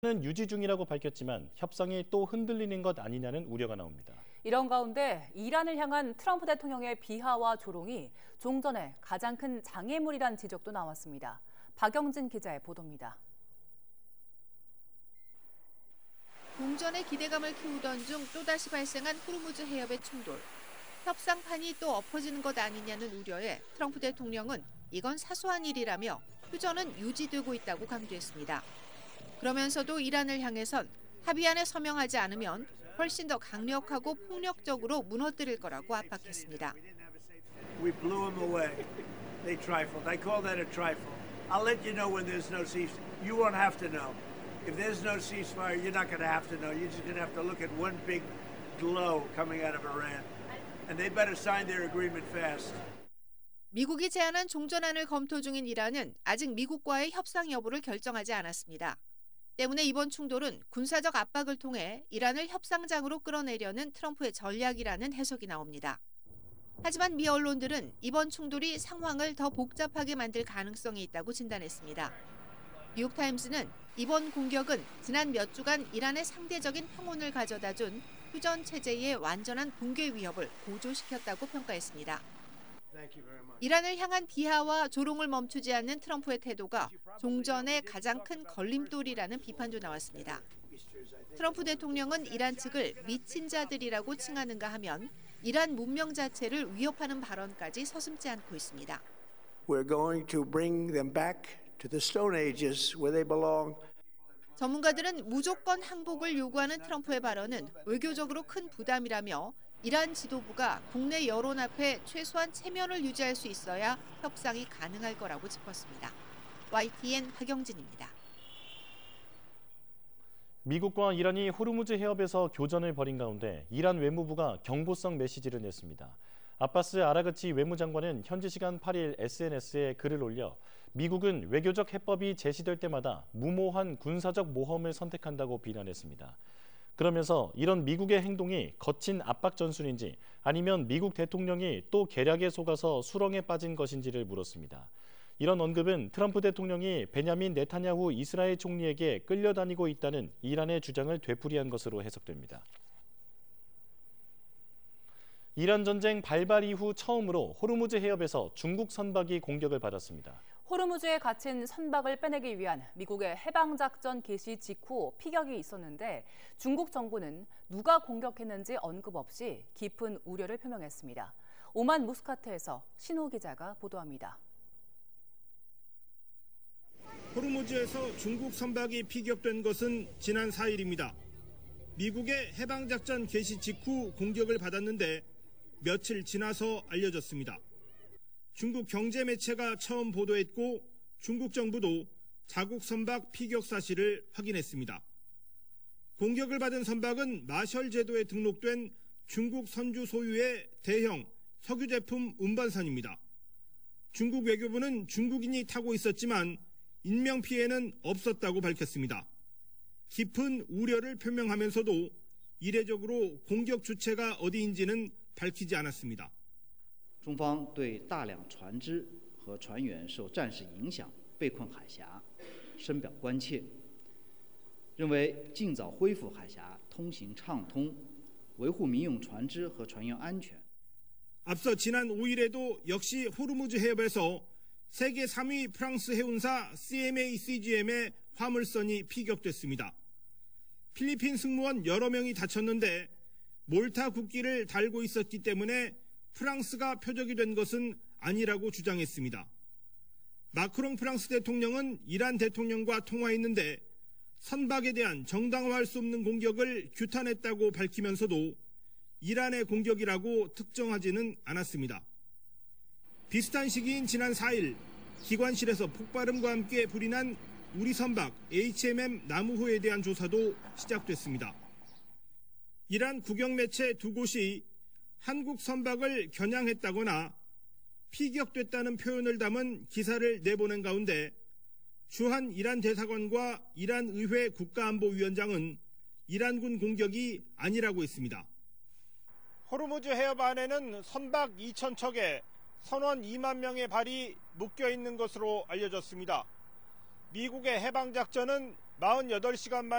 는 유지 중이라고 밝혔지만 협상이 또 흔들리는 것 아니냐는 우려가 나옵니다. 이런 가운데 이란을 향한 트럼프 대통령의 비하와 조롱이 종전의 가장 큰 장애물이란 지적도 나왔습니다. 박영진 기자의 보도입니다. 종전의 기대감을 키우던 중 또다시 발생한 호르무즈 해협의 충돌. 협상판이 또 엎어지는 것 아니냐는 우려에 트럼프 대통령은 이건 사소한 일이라며 휴전은 유지되고 있다고 강조했습니다. 그러면서도 이란을 향해선 합의안에 서명하지 않으면 훨씬 더 강력하고 폭력적으로 무너뜨릴 거라고 압박했습니다. We blew them away. They trifled. I call that a trifle. I'll let you know when there's no ceasefire. You won't have to know. If there's no ceasefire, you're not going to have to know. You're just going to have to look at one big glow coming out of Iran. And they better sign their agreement fast. 미국이 제안한 종전안을 검토 중인 이란은 아직 미국과의 협상 여부를 결정하지 않았습니다. 때문에 이번 충돌은 군사적 압박을 통해 이란을 협상장으로 끌어내려는 트럼프의 전략이라는 해석이 나옵니다. 하지만 미 언론들은 이번 충돌이 상황을 더 복잡하게 만들 가능성이 있다고 진단했습니다. 뉴욕타임스는 이번 공격은 지난 몇 주간 이란의 상대적인 평온을 가져다준 휴전 체제의 완전한 붕괴 위협을 고조시켰다고 평가했습니다. 이란을 향한 비하와 조롱을 멈추지 않는 트럼프의 태도가 종전의 가장 큰 걸림돌이라는 비판도 나왔습니다. 트럼프 대통령은 이란 측을 미친 자들이라고 칭하는가 하면 이란 문명 자체를 위협하는 발언까지 서슴지 않고 있습니다. We're going to bring them back to the Stone Ages where they belong. 전문가들은 무조건 항복을 요구하는 트럼프의 발언은 외교적으로 큰 부담이라며 이란 지도부가 국내 여론 앞에 최소한 체면을 유지할 수 있어야 협상이 가능할 거라고 짚었습니다. YTN 박영진입니다. 미국과 이란이 호르무즈 해협에서 교전을 벌인 가운데 이란 외무부가 경고성 메시지를 냈습니다. 아바스 아라그치 외무장관은 현지 시간 8일 SNS에 글을 올려 미국은 외교적 해법이 제시될 때마다 무모한 군사적 모험을 선택한다고 비난했습니다. 그러면서 이런 미국의 행동이 거친 압박 전술인지 아니면 미국 대통령이 또 계략에 속아서 수렁에 빠진 것인지를 물었습니다. 이런 언급은 트럼프 대통령이 베냐민 네타냐후 이스라엘 총리에게 끌려다니고 있다는 이란의 주장을 되풀이한 것으로 해석됩니다. 이란 전쟁 발발 이후 처음으로 호르무즈 해협에서 중국 선박이 공격을 받았습니다. 호르무즈에 갇힌 선박을 빼내기 위한 미국의 해방작전 개시 직후 피격이 있었는데 중국 정부는 누가 공격했는지 언급 없이 깊은 우려를 표명했습니다. 오만 무스카트에서 신호 기자가 보도합니다. 호르무즈에서 중국 선박이 피격된 것은 지난 4일입니다. 미국의 해방작전 개시 직후 공격을 받았는데 며칠 지나서 알려졌습니다. 중국 경제 매체가 처음 보도했고 중국 정부도 자국 선박 피격 사실을 확인했습니다. 공격을 받은 선박은 마셜 제도에 등록된 중국 선주 소유의 대형 석유 제품 운반선입니다. 중국 외교부는 중국인이 타고 있었지만 인명 피해는 없었다고 밝혔습니다. 깊은 우려를 표명하면서도 이례적으로 공격 주체가 어디인지는 밝히지 않았습니다. 中方对大量船只和船员受战事影响被困海峡深表关切，认为尽早恢复海峡通行畅通，维护民用船只和船员安全。 앞서 지난 5일에도 역시 호르무즈 해협에서 세계 3위 프랑스 해운사 CMA CGM의 화물선이 피격됐습니다. 필리핀 승무원 여러 명이 다쳤는데 몰타 국기를 달고 있었기 때문에 프랑스가 표적이 된 것은 아니라고 주장했습니다. 마크롱 프랑스 대통령은 이란 대통령과 통화했는데 선박에 대한 정당화할 수 없는 공격을 규탄했다고 밝히면서도 이란의 공격이라고 특정하지는 않았습니다. 비슷한 시기인 지난 4일 기관실에서 폭발음과 함께 불이 난 우리 선박 HMM 나무호에 대한 조사도 시작됐습니다. 이란 국영 매체 두 곳이 한국 선박을 겨냥했다거나 피격됐다는 표현을 담은 기사를 내보낸 가운데 주한 이란 대사관과 이란 의회 국가안보위원장은 이란군 공격이 아니라고 했습니다. 호르무즈 해협 안에는 선박 2,000척에 선원 2만 명의 발이 묶여 있는 것으로 알려졌습니다. 미국의 해방작전은 48시간 만에